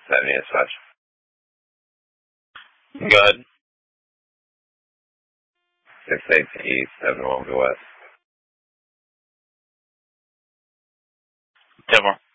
70 as such. Go ahead. 68 to east, 71 to west. 10 more.